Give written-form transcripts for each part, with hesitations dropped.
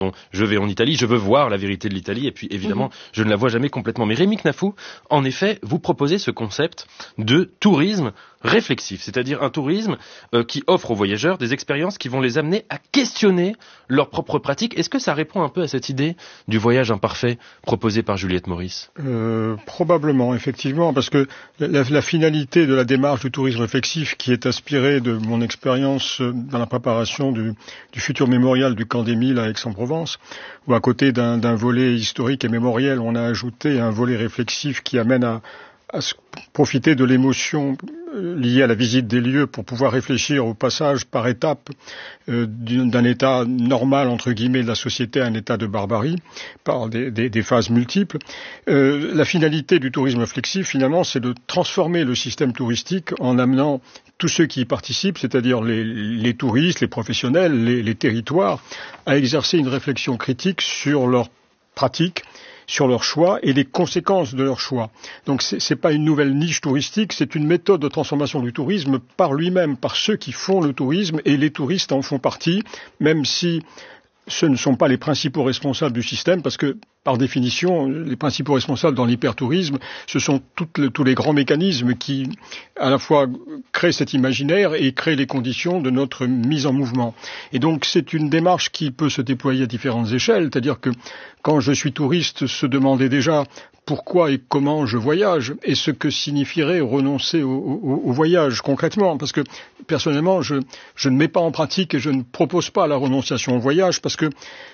je vais en Italie, je veux voir la vérité de l'Italie, et puis évidemment, je ne la vois jamais complètement. Mais Rémi Knafou, en effet, vous proposez ce concept de tourisme réflexif, c'est-à-dire un tourisme qui offre aux voyageurs des expériences qui vont les amener à questionner leurs propres pratiques. Est-ce que ça répond un peu à cette idée du voyage imparfait proposée par Juliette Maurice ? Probablement, effectivement, parce que la finalité de la démarche du tourisme réflexif, qui est inspirée de mon expérience dans la préparation du futur mémorial du Camp des Milles à Aix-en-Provence, où à côté d'un volet historique et mémoriel, on a ajouté un volet réflexif qui amène à profiter de l'émotion liée à la visite des lieux pour pouvoir réfléchir au passage par étapes d'un état normal, entre guillemets, de la société à un état de barbarie, par des phases multiples. La finalité du tourisme réflexif, finalement, c'est de transformer le système touristique en amenant tous ceux qui y participent, c'est-à-dire les touristes, les professionnels, les territoires, à exercer une réflexion critique sur leurs pratiques, sur leurs choix et les conséquences de leurs choix. Donc c'est pas une nouvelle niche touristique, c'est une méthode de transformation du tourisme par lui-même, par ceux qui font le tourisme, et les touristes en font partie, même si ce ne sont pas les principaux responsables du système, parce que, par définition, les principaux responsables dans l'hypertourisme, ce sont tous les grands mécanismes qui, à la fois, créent cet imaginaire et créent les conditions de notre mise en mouvement. Et donc, c'est une démarche qui peut se déployer à différentes échelles, c'est-à-dire que, quand je suis touriste, se demander déjà pourquoi et comment je voyage, et ce que signifierait renoncer au voyage concrètement, parce que personnellement je ne mets pas en pratique et je ne propose pas la renonciation au voyage, parce que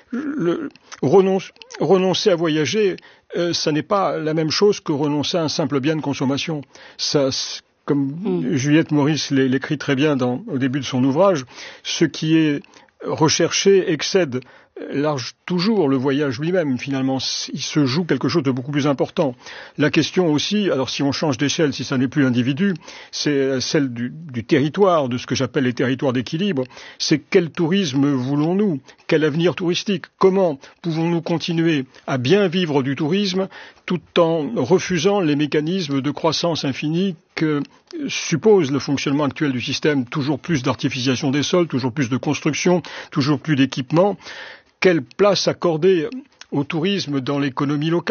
renoncer à voyager, ça n'est pas la même chose que renoncer à un simple bien de consommation. Ça, comme Juliette Maurice l'écrit très bien au début de son ouvrage, ce qui est recherché excède toujours le voyage lui-même, finalement. Il se joue quelque chose de beaucoup plus important. La question aussi, alors si on change d'échelle, si ça n'est plus l'individu, c'est celle du territoire, de ce que j'appelle les territoires d'équilibre. C'est quel tourisme voulons-nous ? Quel avenir touristique ? Comment pouvons-nous continuer à bien vivre du tourisme tout en refusant les mécanismes de croissance infinie que suppose le fonctionnement actuel du système? Toujours plus d'artificialisation des sols, toujours plus de construction, toujours plus d'équipements. Quelle place accorder au tourisme dans l'économie locale ?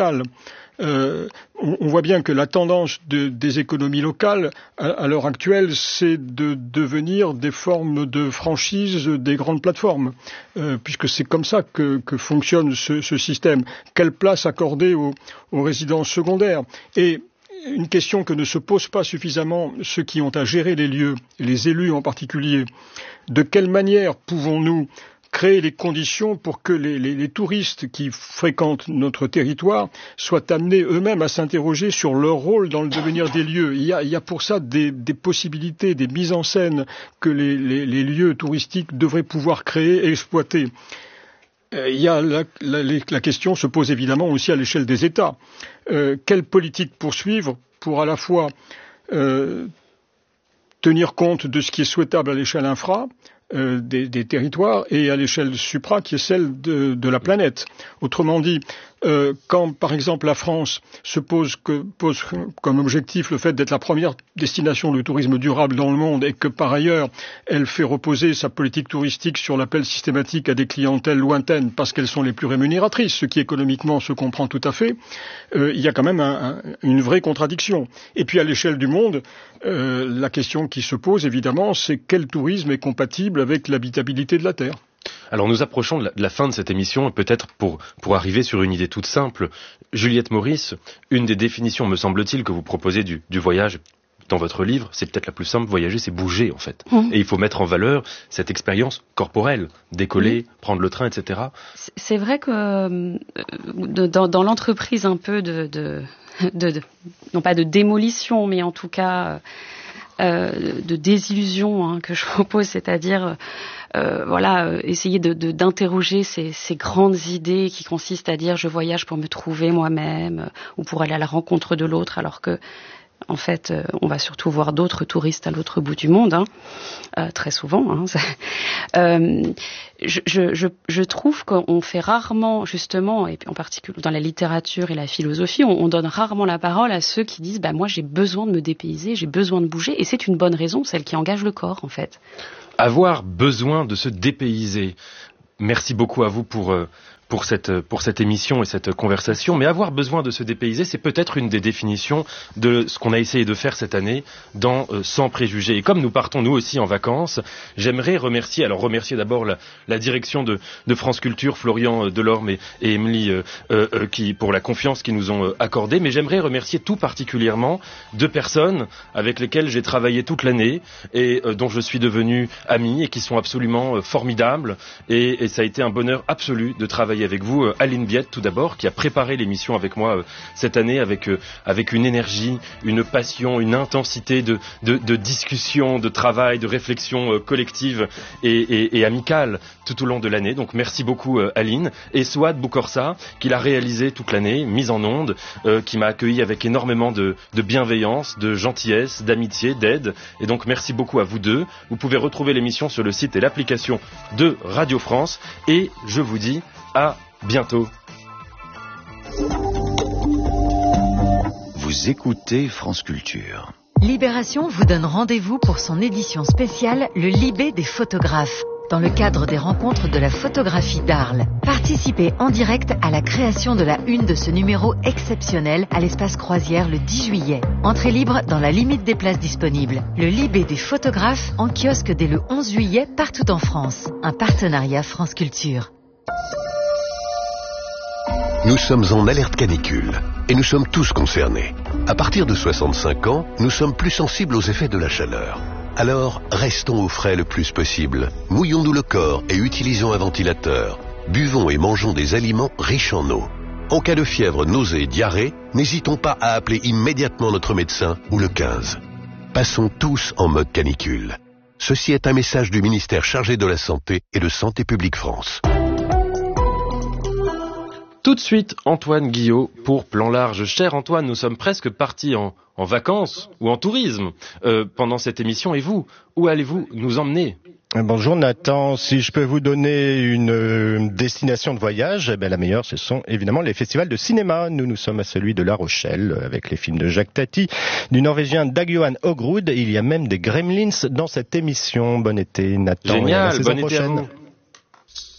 On voit bien que la tendance des économies locales, à l'heure actuelle, c'est de devenir des formes de franchise des grandes plateformes, puisque c'est comme ça que fonctionne ce système. Quelle place accorder aux résidences secondaires ? Et une question que ne se posent pas suffisamment ceux qui ont à gérer les lieux, les élus en particulier. De quelle manière pouvons-nous créer les conditions pour que les touristes qui fréquentent notre territoire soient amenés eux-mêmes à s'interroger sur leur rôle dans le devenir des lieux. Il y a pour ça des possibilités, des mises en scène que les lieux touristiques devraient pouvoir créer et exploiter. La question se pose évidemment aussi à l'échelle des États. Quelle politique poursuivre pour à la fois tenir compte de ce qui est souhaitable à l'échelle infra, des territoires, et à l'échelle supra, qui est celle de la planète. Autrement dit, quand par exemple la France se pose comme objectif le fait d'être la première destination de tourisme durable dans le monde, et que par ailleurs elle fait reposer sa politique touristique sur l'appel systématique à des clientèles lointaines parce qu'elles sont les plus rémunératrices, ce qui économiquement se comprend tout à fait, il y a quand même une vraie contradiction. Et puis à l'échelle du monde, la question qui se pose évidemment, c'est quel tourisme est compatible avec l'habitabilité de la Terre. Alors nous approchons de la fin de cette émission, et peut-être pour arriver sur une idée toute simple, Juliette Maurice, une des définitions, me semble-t-il, que vous proposez du voyage dans votre livre, c'est peut-être la plus simple: voyager, c'est bouger en fait. Et il faut mettre en valeur cette expérience corporelle, décoller, prendre le train, etc. C'est vrai que dans l'entreprise un peu non pas de démolition, mais en tout cas de désillusion que je propose, c'est-à-dire essayer d'interroger ces grandes idées qui consistent à dire je voyage pour me trouver moi-même ou pour aller à la rencontre de l'autre, alors que en fait, on va surtout voir d'autres touristes à l'autre bout du monde, très souvent. Je trouve qu'on fait rarement, justement, et en particulier dans la littérature et la philosophie, on donne rarement la parole à ceux qui disent moi j'ai besoin de me dépayser, j'ai besoin de bouger, et c'est une bonne raison, celle qui engage le corps en fait. Avoir besoin de se dépayser. Merci beaucoup à vous pour cette émission et cette conversation, mais avoir besoin de se dépayser, c'est peut-être une des définitions de ce qu'on a essayé de faire cette année dans Sans préjugés. Et comme nous partons nous aussi en vacances, j'aimerais remercier d'abord la direction de France Culture, Florian Delorme et Émilie qui pour la confiance qu'ils nous ont accordée, mais j'aimerais remercier tout particulièrement 2 personnes avec lesquelles j'ai travaillé toute l'année et dont je suis devenu ami et qui sont absolument formidables et ça a été un bonheur absolu de travailler avec vous, Aline Biette tout d'abord, qui a préparé l'émission avec moi cette année avec une énergie, une passion, une intensité de discussion, de travail, de réflexion collective et amicale tout au long de l'année. Donc merci beaucoup Aline. Et Souad Boukorsa, qui l'a réalisé toute l'année, mise en onde, qui m'a accueilli avec énormément de bienveillance, de gentillesse, d'amitié, d'aide. Et donc merci beaucoup à vous deux. Vous pouvez retrouver l'émission sur le site et l'application de Radio France. Et je vous dis à bientôt. Vous écoutez France Culture. Libération vous donne rendez-vous pour son édition spéciale, le Libé des photographes. Dans le cadre des rencontres de la photographie d'Arles. Participez en direct à la création de la une de ce numéro exceptionnel à l'espace Croisière le 10 juillet. Entrée libre dans la limite des places disponibles. Le Libé des photographes en kiosque dès le 11 juillet partout en France. Un partenariat France Culture. Nous sommes en alerte canicule et nous sommes tous concernés. À partir de 65 ans, nous sommes plus sensibles aux effets de la chaleur. Alors, restons au frais le plus possible. Mouillons-nous le corps et utilisons un ventilateur. Buvons et mangeons des aliments riches en eau. En cas de fièvre, nausée et diarrhée, n'hésitons pas à appeler immédiatement notre médecin ou le 15. Passons tous en mode canicule. Ceci est un message du ministère chargé de la Santé et de Santé publique France. Tout de suite, Antoine Guillot pour Plan Large. Cher Antoine, nous sommes presque partis en vacances ou en tourisme pendant cette émission. Et vous, où allez-vous nous emmener ? Bonjour Nathan, si je peux vous donner une destination de voyage, la meilleure ce sont évidemment les festivals de cinéma. Nous sommes à celui de La Rochelle avec les films de Jacques Tati, du Norvégien Dag Johan Hogrud. Il y a même des Gremlins dans cette émission. Bon été Nathan. Génial, et à la saison bon été prochaine. à vous.